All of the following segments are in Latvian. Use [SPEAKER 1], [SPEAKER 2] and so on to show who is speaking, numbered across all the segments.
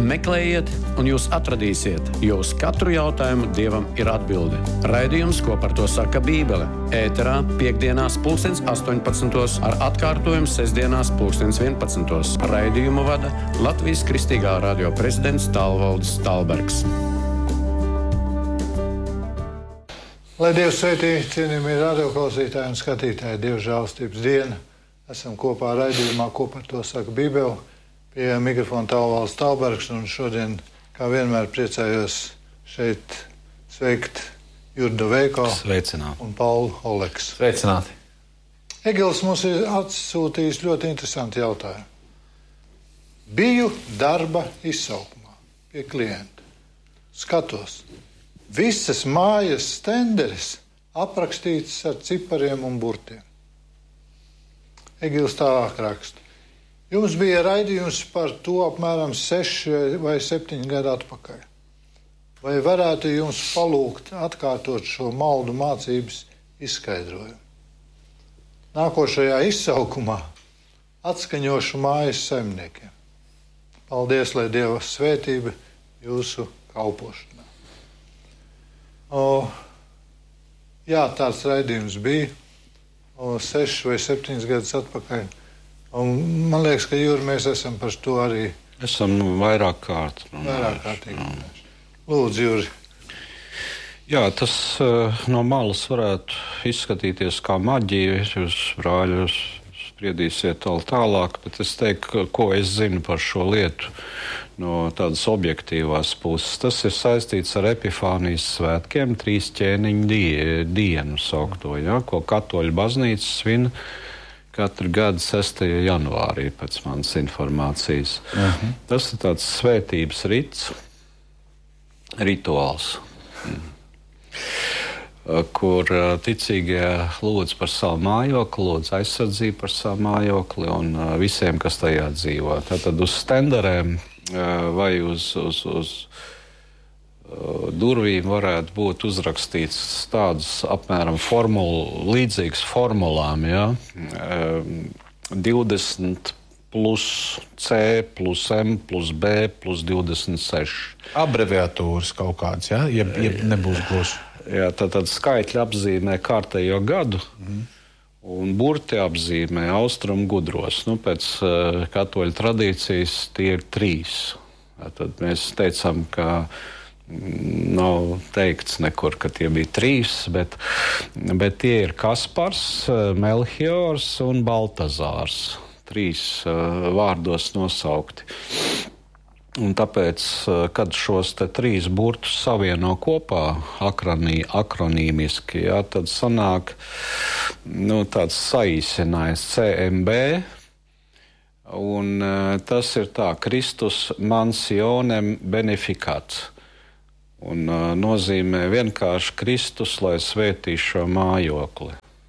[SPEAKER 1] Meklējiet, un jūs atradīsiet, jo uz katru jautājumu Dievam ir atbilde. Raidījums, ko par to saka Bībele. Ēterā piektdienās 18:00 ar atkārtojumu sestdienās 11:00. Raidījumu vada Latvijas Kristīgā radio prezidents Tālvaldis Tālbergs.
[SPEAKER 2] Lai Dievs svētī, cienījamie radioklausītāji un skatītāji, Dieva žēlstības diena. Esam kopā raidījumā, ko par to saka Bībele. Pie mikrofona Tālvaldis Tālbergs, un šodien, kā vienmēr, priecājos šeit sveikt Jurdu Veiko un Paulu Oleksu.
[SPEAKER 3] Sveicināti.
[SPEAKER 2] Egils mums ir atsūtījis ļoti interesantu jautājumu. Biju darba izsaukumā pie klienta. Skatos, visas mājas stenderis aprakstītas ar cipariem un burtiem. Egils tālāk raksta. Jums bija raidījums par to apmēram 6 vai 7 gadu atpakaļ. Vai varētu jums palūgt atkārtot šo maldu mācības izskaidrojumu? Nākošajā izsaukumā atskaņošu mājas saimniekiem. Paldies, lai Dieva svētība jūsu kalpošanā. Jā, tāds raidījums bija 6 vai 7 gadus atpakaļ. Un man liekas, ka Jūri, mēs esam par to arī.
[SPEAKER 4] Esam vairāk kārt.
[SPEAKER 2] Vairāk kārtīgi. Lūdzu, Jūri.
[SPEAKER 4] Jā, tas no malas varētu izskatīties kā maģija. Jūs, brāļi, spriedīsiet vēl tālāk, bet es teiktu, ko es zinu par šo lietu no tādas objektīvās puses. Tas ir saistīts ar Epifānijas svētkiem, 3 ķēniņu dienu saukto, ja, ko katoļu baznīca svin katru gadu 6. janvārī pēc manas informācijas. Tas ir tāds svētības rituāls, kur ticīgie lūdz par savu mājokli, lūdz aizsardzību par savu mājokli un visiem, kas tajā dzīvo. Tātad uz stenderēm vai uz durvīm varētu būt uzrakstīts tādas apmēram līdzīgas formulām, ja? 20 plus C plus M plus B plus 26.
[SPEAKER 3] Abreviatūras kaut kādas, ja? Jeb nebūs gluži.
[SPEAKER 4] Jā, tātad skaitļi apzīmē kārtējo gadu, un burti apzīmē austrumu gudros. Nu, pēc katoļu tradīcijas tie ir 3. Tad mēs teicām, ka nav teikts nekur, ka tie bija 3, bet tie ir Kaspars, Melchiors un Baltazārs. 3 vārdos nosaukti. Un tāpēc, kad šos te 3 burtus savieno kopā akronīmiski, jā, tad sanāk tāds saīsinājums CMB, un tas ir tā Kristus mansionem beneficat. Un nozīmē vienkārši Kristus, lai svētī šo mājokli.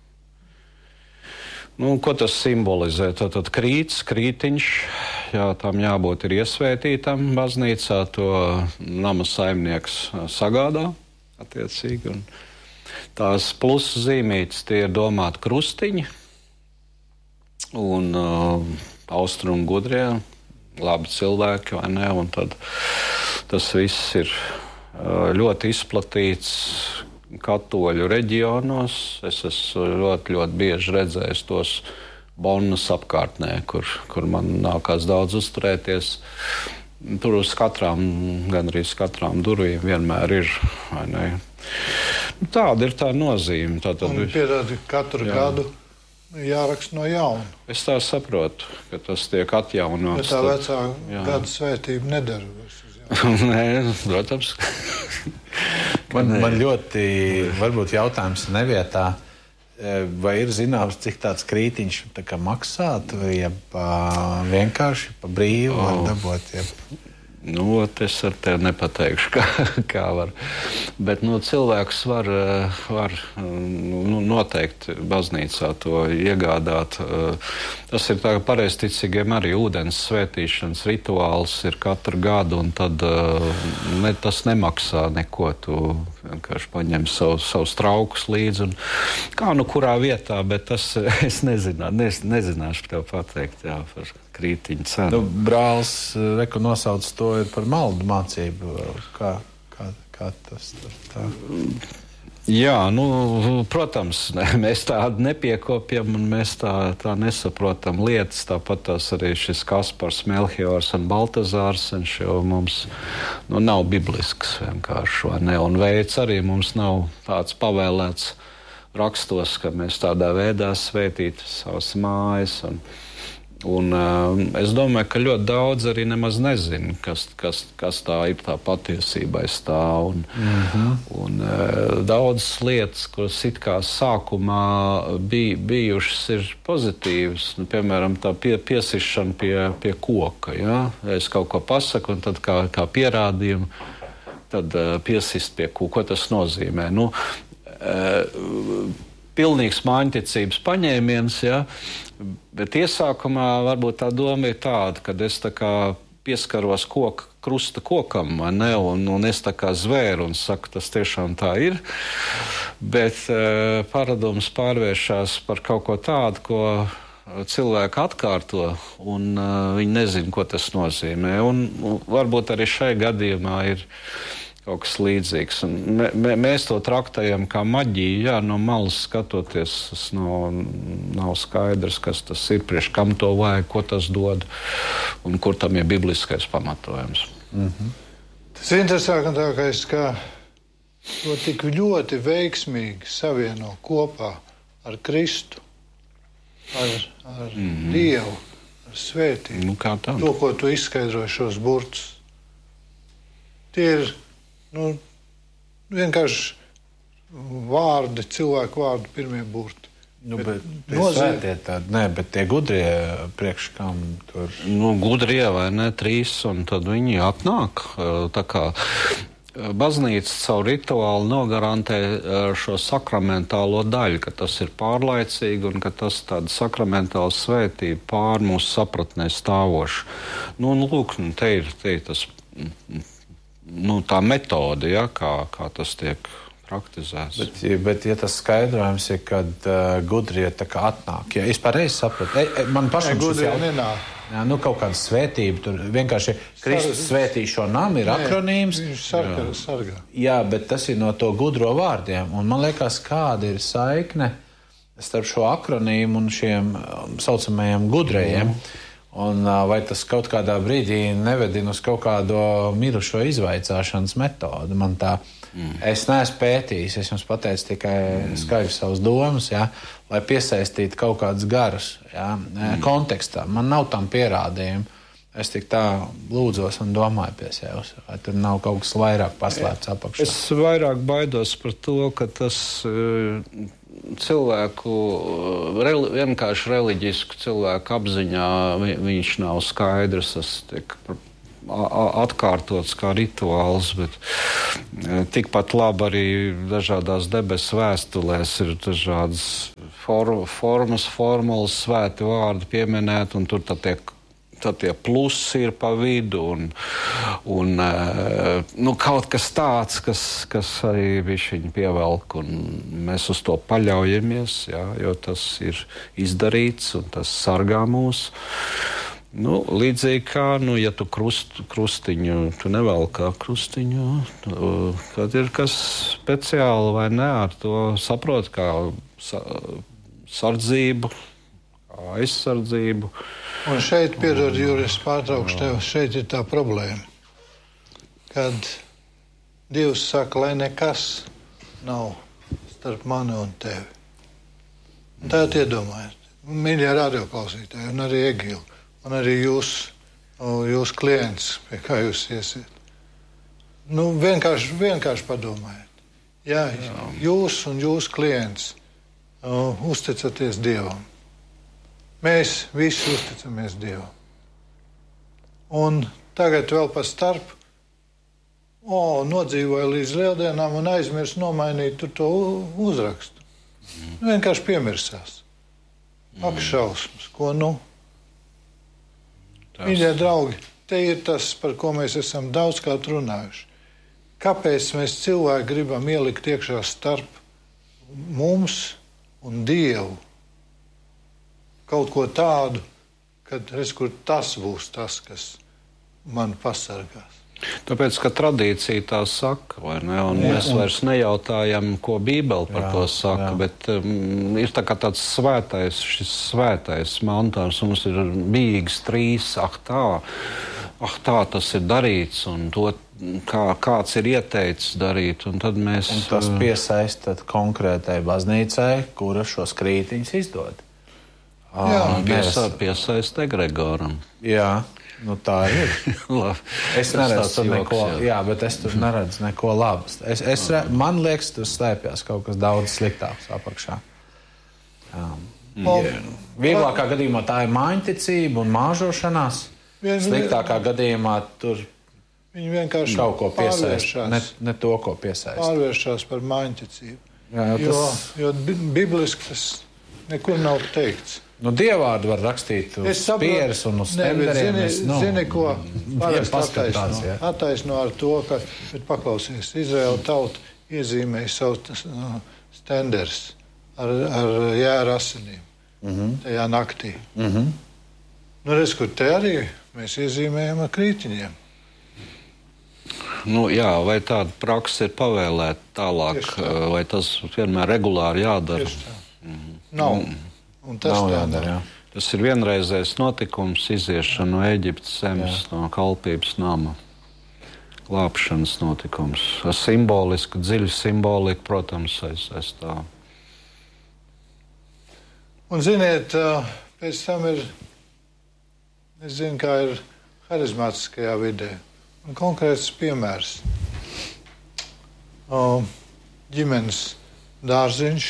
[SPEAKER 4] Ko tas simbolizē? Tad krītiņš, jā, tam jābūt ir iesvētītam baznīcā, to nama saimnieks sagādā attiecīgi. Un tās plusu zīmītes, tie ir domāti krustiņi un austrumu gudrie, labi cilvēki, vai ne? Un tad tas viss ir ļoti izplatīts katoļu reģionos. Es esmu ļoti bieži redzējis tos Bonnas apkārtnē, kur man nākās daudz uzturēties. Tur uz gandrīz katrām durvīm vienmēr ir, vai ne? Tāda ir tā nozīme.
[SPEAKER 2] Un piedod, katru gadu jāraksta no jauna.
[SPEAKER 4] Es tā saprotu, ka tas tiek atjaunots.
[SPEAKER 2] Bet tā vecā gada svētība nedara.
[SPEAKER 4] Nē, protams.
[SPEAKER 3] Man ļoti, varbūt jautājums nevietā, vai ir zināms, cik tāds krītiņš maksāt, vai vienkārši pa brīvu var dabūt?
[SPEAKER 4] Es ar tevi nepateikšu, kā var. Bet cilvēks var noteikti baznīcā to iegādāt. Tas ir tā, ka pareizticīgiem arī ūdens svētīšanas rituāls ir katru gadu, un tad tas nemaksā neko. Tu vienkārši paņem savus traukus līdzi. Kā kurā vietā, bet tas es nezināšu tev pateikt, jā, krītiņa cena.
[SPEAKER 3] Brālis reku nosauc to par maldu mācību. Kā tas tā?
[SPEAKER 4] Jā, protams, mēs tādu nepiekopjam un mēs tā nesaprotam lietas. Tāpat tās arī šis Kaspars, Melchiors un Baltazārs, viņš jau mums nav biblisks vienkārši, vai ne? Un veids arī mums nav tāds pavēlēts rakstos, ka mēs tādā veidā svētītu savas mājas. Un es domāju, ka ļoti daudz arī nemaz nezina, kas tā ir tā patiesība aiz tā. Un daudzas lietas, kuras it kā sākumā bijušas, ir pozitīvas. Piemēram, tā piesišana pie koka. Ja? Es kaut ko pasaku, un tad kā pierādījumu, tad piesist pie koka. Ko tas nozīmē? Pilnīgs māņticības paņēmiens, ja? Bet iesākumā varbūt tā doma ir tāda, ka es tā kā pieskaros krusta kokam, vai ne? Un es tā kā zvēru un saku, tas tiešām tā ir. Bet paradums pārvēršas par kaut ko tādu, ko cilvēki atkārto, un viņi nezina, ko tas nozīmē. Un varbūt arī šai gadījumā ir kaut kas līdzīgs. Mēs to traktējam kā maģiju. Jā, no malas skatoties, tas nav skaidrs, kas tas ir, priekš kam to vajag, ko tas dod un kur tam ir bibliskais pamatojums.
[SPEAKER 2] Tas interesantākais, ka to tik ļoti veiksmīgi savieno kopā ar Kristu, ar Dievu, ar svētību. To, ko tu izskaidroji šos burtus. Tie ir vienkārši vārdi, cilvēku vārdi, pirmie burti.
[SPEAKER 3] Bet tie gudrie priekš kam tur?
[SPEAKER 4] Gudrie vai ne, 3, un tad viņi atnāk. Tā kā baznīca caur rituālu nogarantē šo sakramentālo daļu, ka tas ir pārlaicīgi un ka tas tāda sakramentāla svētība pār mūsu sapratnē stāvoša. Lūk, te ir tas tā metode, ja, kā tas tiek praktizēts.
[SPEAKER 3] Bet ja tas skaidrojums ir, kad gudrie tā kā atnāk, ja es pareizi sapratu, man pašam šis
[SPEAKER 2] nenāk.
[SPEAKER 3] Jā, kaut kāda svētība, tur vienkārši Kristus svētīšana ir akronīms.
[SPEAKER 2] Viņš sargā.
[SPEAKER 3] Jā, bet tas ir no to gudro vārdiem, un man liekas, kāda ir saikne starp šo akronīmu un šiem saucamajiem gudrajiem. Un vai tas kaut kādā brīdī nevedina uz kaut kādu mirušo izvaicāšanas metodi? Man tā, es neesmu pētījis, es jums pateicu tikai skaidrs savas domas, ja, lai piesaistītu kaut kādus garus, ja, kontekstā. Man nav tam pierādījumu. Es tik tā lūdzos un domāju pie sevis, vai tur nav kaut kas vairāk paslēpts apakšā.
[SPEAKER 4] Es vairāk baidos par to, ka tas cilvēku, vienkārši reliģisku cilvēku apziņā viņš nav skaidrs, tas tiek atkārtots kā rituāls, bet tikpat labi arī dažādās debesu vēstulēs ir dažādas formulas, svēti vārdi pieminēti, un tur tad tie plusi ir pa vidu un kaut kas tāds, kas arī bišķiņ pievelk, un mēs uz to paļaujamies, jā, jo tas ir izdarīts un tas sargā mūs. Līdzīgi kā, ja tu krustiņu, tu nevelkā krustiņu, kad ir kas speciāli vai ne, ar to saprot kā sardzību, kā aizsardzību.
[SPEAKER 2] Un šeit, piedod, Jūri, es pārtraukšu tev, šeit ir tā problēma, kad Dievs saka, lai nekas nav starp mani un tevi. Un tā iedomājiet, mīļie radioklausītāji, un arī Egīla, un arī jūs klients, pie kā jūs iesiet. Vienkārši padomājiet. Jā, jūs un jūs klients uzticaties Dievam. Mēs visi uzticamies Dievam. Un tagad vēl pa starp nodzīvoja līdz lieldienām un aizmirst nomainīt to uzrakstu. Vienkārši piemirsās. Ak, šausmas, ko Mīļie draugi, te ir tas, par ko mēs esam daudzkārt runājuši. Kāpēc mēs cilvēki gribam ielikt iekšā starp mums un Dievu kaut ko tādu, kad kur tas būs tas, kas man pasargās.
[SPEAKER 4] Tāpēc, ka tradīcija tā saka, vai ne? Un mēs vairs nejautājam, ko Bībele par to saka, bet ir tā kā tāds šis svētais mantārs, mums ir bīgs trīs, tā tas ir darīts, un to, kāds ir ieteicis darīt, un tad mēs...
[SPEAKER 3] Un tas piesaista konkrētai baznīcai, kura šos krītiņus izdod.
[SPEAKER 4] Piesaista egregoram.
[SPEAKER 3] Jā. Nu, tā ir. Es neredzu tur neko, bet es tur neredzu neko labu. Man liekas, tur slēpjas kaut kas daudz sliktāks apakšā. Vieglākā gadījumā tā ir mājiņticība un māžošanās. Sliktākā gadījumā tur
[SPEAKER 2] viņi vienkārši
[SPEAKER 3] kaut ko piesaista, ne to, ko piesaista.
[SPEAKER 2] Pārvēršās par mājiņticību. Jo bibliski tas nekur nav teikts.
[SPEAKER 3] Nu, dievvārdu var rakstīt uz pieres un uz stenderiem.
[SPEAKER 2] Zini, ko parasti attaisno ar to, ka, bet paklausies, Izraēla tauta iezīmēja savus stenders ar jēra asinīm tajā naktī. Nu, redz, kur te arī mēs iezīmējam ar krītiņiem.
[SPEAKER 4] Nu, jā, vai tāda praksa ir pavēlēta tālāk, vai tas vienmēr regulāri jādara?
[SPEAKER 2] Nav. Un tas
[SPEAKER 3] nav jādara,
[SPEAKER 4] Tas ir vienreizējs notikums, iziešana no Ēģiptes zemes, no kalpības nama. Glābšanas notikums. Ar simbolisku, dziļu simboliku, protams, aiz tā.
[SPEAKER 2] Un, ziniet, pēc tam ir, es zinu, kā ir harizmātiskajā vidē. Un konkrēts piemērs. Ģimenes dārziņš,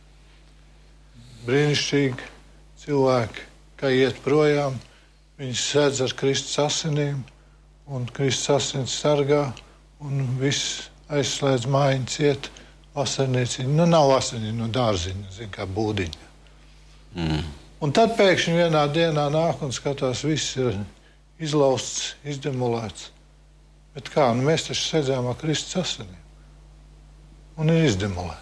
[SPEAKER 2] brīnišķīgi cilvēki, kā iet projām, viņi sēdz ar Kristus asinīm, un Kristus asins sargā, un viss aizslēdz mājiņas iet vasarnieciņu. Nu, nav vasarnieciņu, no dārziņa, zin, kā būdiņa. Un tad pēkšņi vienā dienā nāk un skatās, viss ir izlausts, izdemolēts. Bet kā, nu mēs taču sēdzām ar Kristus asinīm, un ir izdemolēts.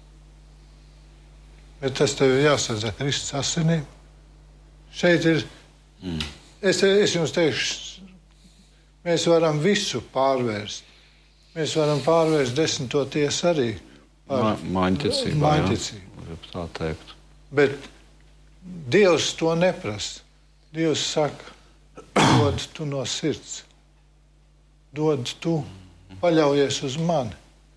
[SPEAKER 2] Bet tas tev ir jāsadz ar Kristus asinīm. Šeit ir, es jums teikšu, mēs varam visu pārvērst. Mēs varam pārvērst 10. tiesu arī par mājiņticību.
[SPEAKER 4] Tā teikt.
[SPEAKER 2] Bet Dievs to neprasa. Dievs saka, dod tu no sirds. Dod tu, paļaujies uz mani.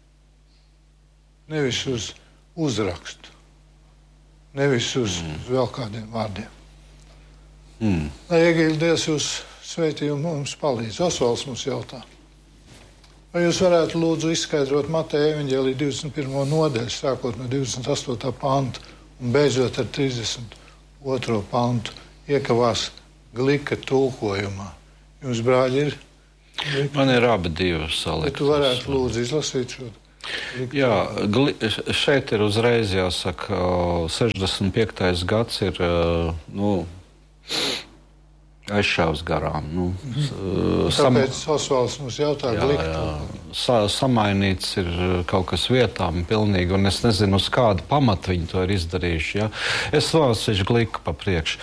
[SPEAKER 2] Nevis uz uzrakstu. Nevis uz vēl kādiem vārdiem. Lai Egīļ Dievs jūs sveitījumu mums palīdz. Osvalds mums jautā. Vai jūs varētu lūdzu izskaidrot Mateja evaņģēlija 21. nodaļu, sākot no 28. panta un beidzot ar 32. pantu, iekavās Glika tulkojumā. Jums, brāļi, ir?
[SPEAKER 4] Man ir abi divi salikti.
[SPEAKER 2] Bet tu varētu lūdzu izlasīt šo?
[SPEAKER 4] Jā, šeit ir uzreiz jāsaka, 65. gads ir, aizšāvs garām.
[SPEAKER 2] Tāpēc Osvalds mums jautā Gliku.
[SPEAKER 4] Samainīts ir kaut kas vietām pilnīgi, un es nezinu, uz kādu pamatu viņi to ir izdarījuši. Ja? Es vācu Gliku pa priekšu.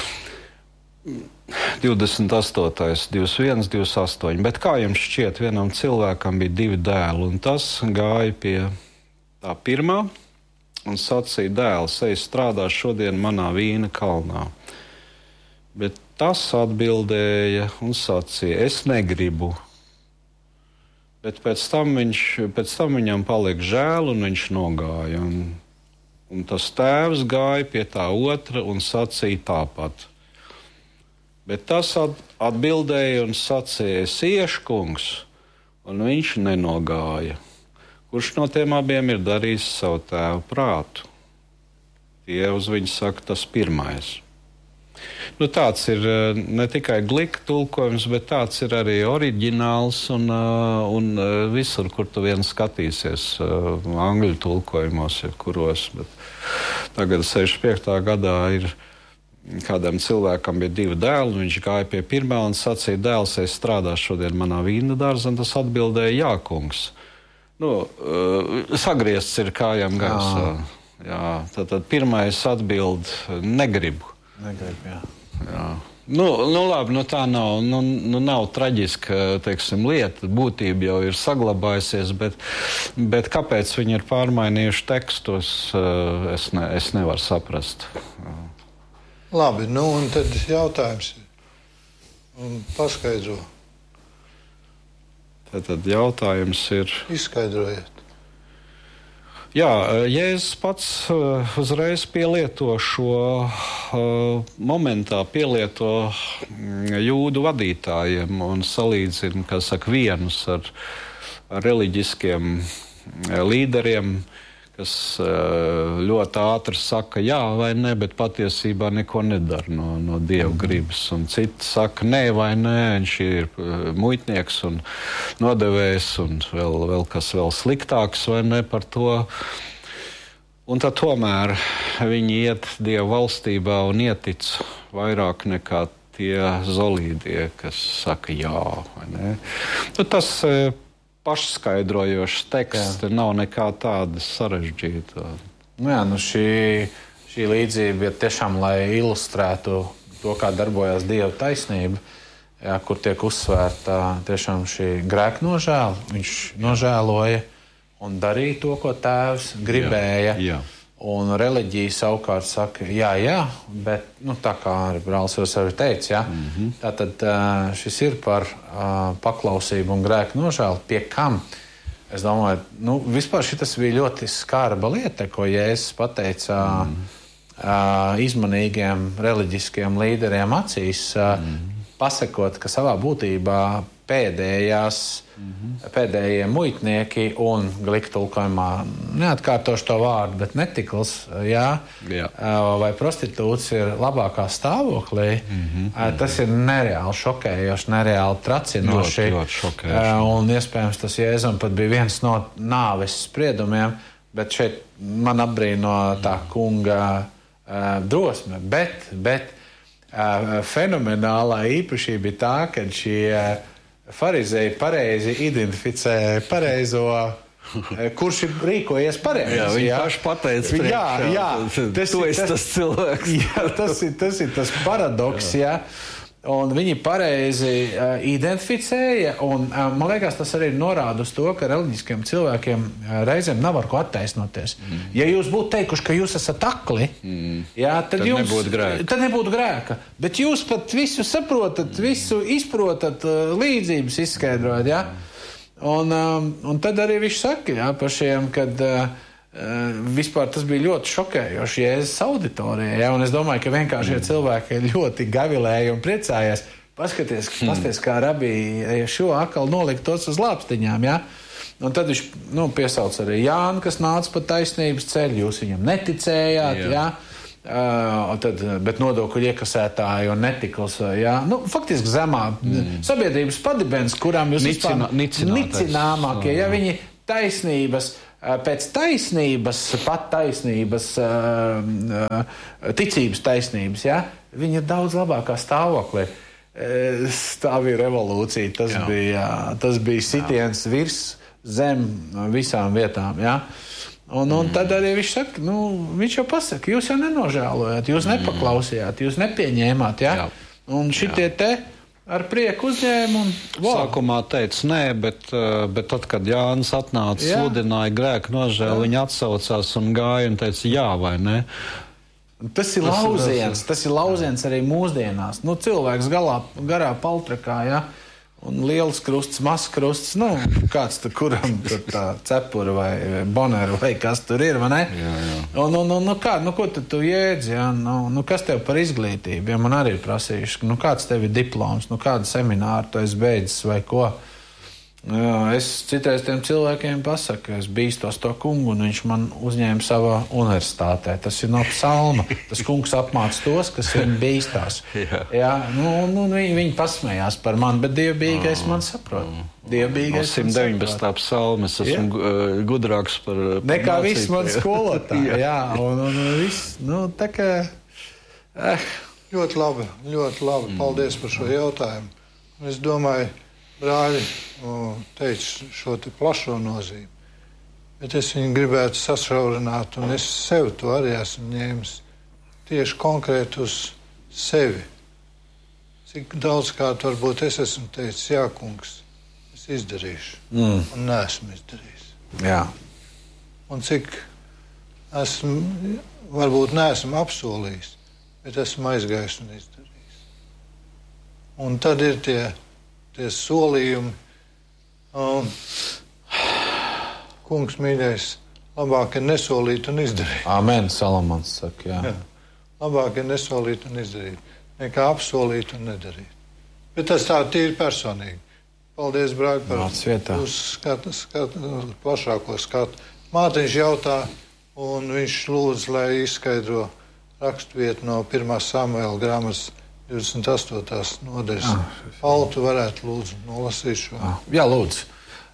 [SPEAKER 4] 28, 21, 28. Bet kā jums šķiet, vienam cilvēkam bija 2 dēli, un tas gāja pie tā pirmā un sacīja: dēls, ej strādā šodien manā vīna kalnā. Bet tas atbildēja un sacīja: es negribu. Bet pēc tam viņam palika žēl, un viņš nogāja. Un tas tēvs gāja pie tā otra un sacīja tāpat. Bet tas atbildēja un sacīja: es iešu, kungs, un viņš nenogāja. Kurš no tiem abiem ir darījis savu tēvu prātu? Tie uz viņu saka tas pirmais. Tāds ir ne tikai Glika tulkojums, bet tāds ir arī oriģināls un visur, kur tu vien skatīsies, angļu tulkojumos, jebkuros. Tagad 65. gadā ir kādam cilvēkam bija 2 dēli, un viņš gāja pie pirmā un sacīja: dēls, es strādāšu šodien manā vīna dārzā, un tas atbildēja: jā, kungs. Sagriezts ir kājām gaisā. Jā, tad pirmais atbild: negribu.
[SPEAKER 3] Negribu, jā.
[SPEAKER 4] Labi, tā nav traģiska, teiksim, lieta. Būtība jau ir saglabājusies, bet kāpēc viņi ir pārmainījuši tekstus, es nevaru saprast.
[SPEAKER 2] Labi, un tad jautājums ir. Paskaidro.
[SPEAKER 4] Tad jautājums ir...
[SPEAKER 2] Izskaidrojiet.
[SPEAKER 4] Jā, Jēzus pats uzreiz pielieto šo momentā, pielieto jūdu vadītājiem un salīdzina, kā saka, vienus ar reliģiskiem līderiem, kas ļoti ātri saka jā vai ne, bet patiesībā neko nedara no Dieva gribas. Un citi saka nē vai nē, viņš ir muitnieks un nodevējs un vēl kas vēl sliktāks vai ne par to. Un tad tomēr viņi iet Dieva valstībā un ietic vairāk nekā tie zolīdie, kas saka jā vai ne. Tas pašskaidrojošs teksts, nav nekā tāda sarežģīta.
[SPEAKER 3] Šī līdzība ir tiešām, lai ilustrētu to, kā darbojas Dieva taisnība, kur tiek uzsvērta tiešām šī grēka nožēla. Viņš nožēloja un darīja to, ko Tēvs gribēja.
[SPEAKER 4] Jā.
[SPEAKER 3] Un reliģija savukārt saka, jā, bet tā kā arī brālis jau sevi teica, tātad šis ir par paklausību un grēku nožēlu, pie kam, es domāju, vispār šitas bija ļoti skarba lieta, ko Jēzus pateica izmanīgiem reliģiskiem līderiem acīs, pasakot, ka savā būtībā pēdējie muitnieki un gliku tulkojumā, neatkārtošu to vārdu, bet netikls, vai prostitūts ir labākā stāvoklī, tas ir nereāli šokējoši, nereāli tracinoši.
[SPEAKER 4] Ļoti šokējoši.
[SPEAKER 3] Un iespējams tas Jēzum pat bija viens no nāves spriedumiem, bet šeit man apbrīno tā kunga drosme, bet fenomenālā īpašība ir tā, ka šie farizēji pareizi identificē pareizo, kurš ir rīkojies pareizi.
[SPEAKER 4] Jā, viņi paši pateica priekšā. Tu esi tas cilvēks.
[SPEAKER 3] Jā, tas ir tas paradoks, jā. Un viņi pareizi identificēja, un man liekas, tas arī norāda uz to, ka reliģiskiem cilvēkiem reizēm nav ar ko attaisnoties. Ja jūs būtu teikuši, ka jūs esat akli, tad nebūtu grēka. Bet jūs pat visu saprotat, visu izprotat, līdzības izskaidrojat, jā. Un tad arī viņš saka, par šiem, kad vispār tas bija ļoti šokējoši Jēzus auditorijai, un es domāju, ka vienkārši cilvēki ļoti gavilēja un priecājās. Pasties, kā rabī šo akalu nolikt tos uz lāpstiņām, jā. Un tad viņš piesauc arī Jānu, kas nāca pa taisnības ceļu, jūs viņam neticējāt, jā. Bet nodokļu iekasētāji un netikls, jā. Faktiski zemā sabiedrības padibens, kurām jūs nicināmākie, ja viņi taisnības, pēc taisnības, pat taisnības, ticības taisnības, ja? Viņa ir daudz labākā stāvoklī. Tā bija revolūcija, tas bija sitiens virs zem visām vietām, ja? Un tad arī viņš saka, viņš jau pasaka, jūs jau nenožēlojāt, jūs nepaklausījāt, jūs nepieņēmāt, ja? Un šitie te ar prieku uzņēma un...
[SPEAKER 4] Sākumā teica nē, bet tad, kad Jānis atnāca, sludināja grēku nožēlu, viņi atsaucās un gāja un teica jā vai ne.
[SPEAKER 3] Tas ir lauziens arī mūsdienās. Cilvēks garā paltrakā, jā. Un liels krusts, mazs krusts, kāds tur, kuram tur tā cepura vai bonera vai kas tur ir, vai ne? Jā. Ko tu jēdzi, jā? Kas tev par izglītību? Ja man arī ir prasījuši, kāds tev ir diploms, kādu semināru tu esi beidzis vai ko? Es citreiz tiem cilvēkiem pasaku, es bīstos to kungu, un viņš man uzņēma savā universitātē. Tas ir no psalma. Tas kungs apmāc tos, kas viņu bīstās. Jā, viņi pasmējās par mani, bet dievbijīgais man saprot. Dievbijīgais
[SPEAKER 4] 119. psalma, es esmu gudrāks par
[SPEAKER 3] nekā viss man skolotāji. Jā, un viss, tā kā...
[SPEAKER 2] Ļoti labi. Paldies par šo jautājumu. Es domāju, brāļi teica šo te plašo nozīmi, bet es viņu gribētu sašaurināt, un es sev to arī esmu ņēmis tieši konkrēti uz sevi. cik daudzkārt varbūt es esmu teicis, jā, kungs, es izdarīšu, un neesmu izdarījis.
[SPEAKER 3] Jā.
[SPEAKER 2] Un cik esmu, varbūt neesmu apsolījis, bet esmu aizgājis un izdarījis. Un tad ir tie solījumi. Kungs mīļais, labāk ir nesolīt un izdarīt.
[SPEAKER 3] Amen, Salamans saka, jā.
[SPEAKER 2] Labāk ir nesolīt un izdarīt, nekā apsolīt un nedarīt. Bet tas tā tīri personīgi. Paldies, brāļi, par uz plašāko skatu. Mātiņš jautā, un viņš lūdz, lai izskaidro raksturvietu no 1. Samuēla grāmatas 28. nodaļas. Altu varētu lūdzu nolasīt šo.
[SPEAKER 3] Jā, lūdzu.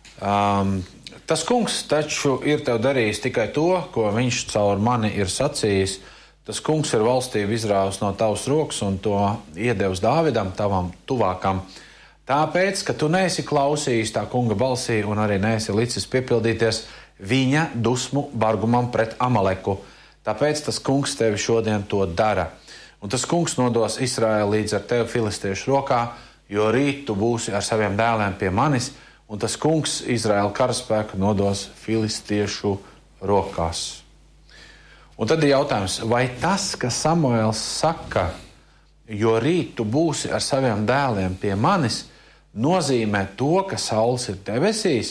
[SPEAKER 3] Tas kungs taču ir tev darījis tikai to, ko viņš caur mani ir sacījis. Tas kungs ir valstību izrāvis no tavas rokas un to iedevis Dāvidam, tavam tuvākam. Tāpēc, ka tu neesi klausījis tā kunga balsī un arī neesi licis piepildīties viņa dusmu bargumam pret Amaleku. Tāpēc tas kungs tevi šodien to dara. Un tas kungs nodos Izraēlu līdz ar tevi filistiešu rokā, jo rīt tu būsi ar saviem dēliem pie manis, un tas kungs Izraēlu karaspēku nodos filistiešu rokās. Un tad ir jautājums, vai tas, ka Samuēls saka, jo rīt tu būsi ar saviem dēliem pie manis, nozīmē to, ka saules ir debesīs?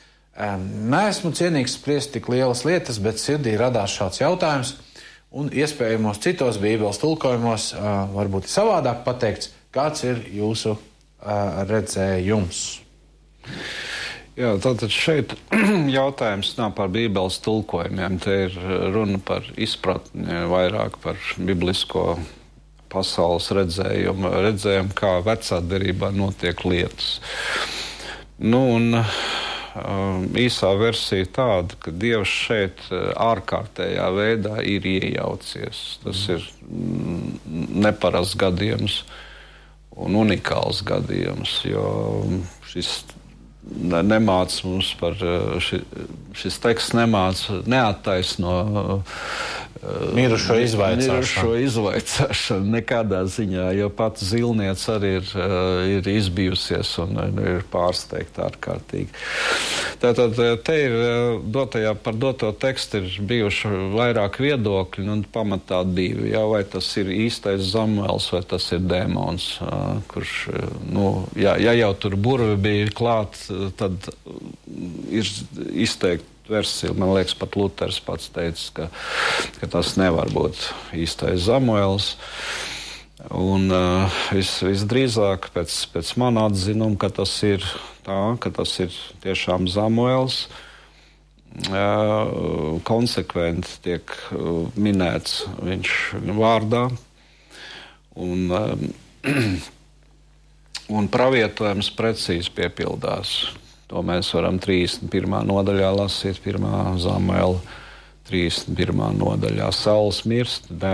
[SPEAKER 3] Neesmu cienīgs spriest tik lielas lietas, bet sirdī radās šāds jautājums, un iespējamos citos Bībeles tulkojumos varbūt ir savādāk pateikts, kāds ir jūsu redzējums.
[SPEAKER 4] Jā, tātad šeit jautājums nav par Bībeles tulkojumiem. Te ir runa par izpratni, vairāk par biblisko pasaules redzējumu, kā vecā derībā notiek lietas. Nu, un īsā versija tāda, ka Dievs šeit ārkārtējā veidā ir iejaucies. Tas ir neparasts gadījums un unikāls gadījums, jo šis nemāc mums par šis teksts neattaisno
[SPEAKER 3] mirušo
[SPEAKER 4] izvaicāšanu nekādā ziņā, jo pat zilniece arī ir izbijusies un ir pārsteigta ārkārtīgi. Tātad te ir par doto tekstu ir bijuši vairāk viedokļi, un pamatā divi. Jā, vai tas ir īstais Samuēls vai tas ir dēmons, kurš, ja jau tur burvi bija klāt, tad ir izteikti versija. Man liekas, pat Luters pats teica, ka tas nevar būt īstais Samuēls. Un visdrīzāk pēc mana atzinuma, ka tas ir tiešām Samuēls. Konsekventi tiek minēts viņš vārdā. Un pravietojums precīzi piepildās. To mēs varam 31. nodaļā lasīt, 1. Samuēla 31. nodaļā. Sauls mirst,